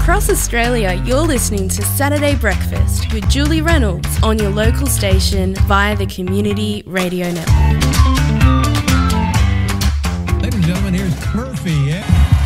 Across Australia, you're listening to Saturday Breakfast with Julie Reynolds on your local station via the Community Radio Network. Ladies and gentlemen, here's Murphy. Yeah.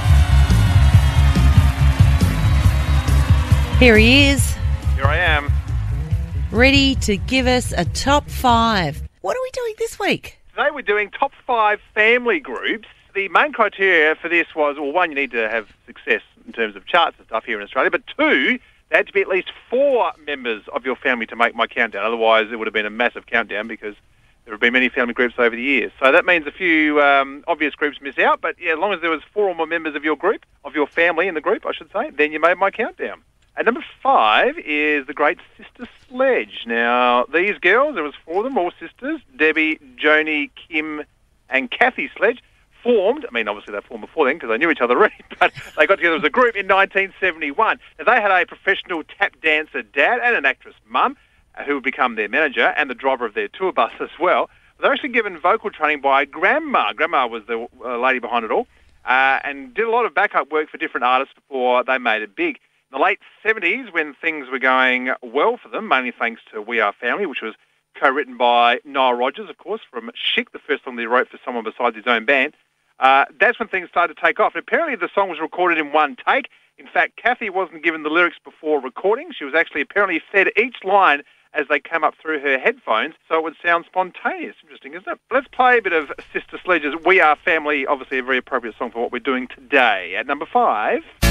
Here he is, Here I am. ready to give us a top 5. What are we doing this week? Today we're doing top 5 family groups. The main criteria for this was, well, one, you need to have success in terms of charts and stuff here in Australia, but 2, there had to be at least 4 members of your family to make my countdown. Otherwise, it would have been a massive countdown because there have been many family groups over the years. So that means a few obvious groups miss out, but yeah, as long as there was 4 or more members of your group, of your family in the group, I should say, then you made my countdown. And number 5 is the Great Sister Sledge. Now, these girls, there was 4 of them, all sisters, Debbie, Joni, Kim, and Kathy Sledge, formed, I mean, obviously they formed before then because they knew each other already, but they got together as a group in 1971. Now, they had a professional tap dancer dad and an actress mum who would become their manager and the driver of their tour bus as well. They were actually given vocal training by Grandma. Grandma was the lady behind it all and did a lot of backup work for different artists before they made it big. In the late 70s, when things were going well for them, mainly thanks to We Are Family, which was co-written by Nile Rodgers, of course, from Chic, the first song that he wrote for someone besides his own band, that's when things started to take off. And apparently the song was recorded in one take. In fact, Kathy wasn't given the lyrics before recording. She was actually apparently fed each line as they came up through her headphones, so it would sound spontaneous. Interesting, isn't it? Let's play a bit of Sister Sledge's We Are Family, obviously a very appropriate song for what we're doing today. At number 5...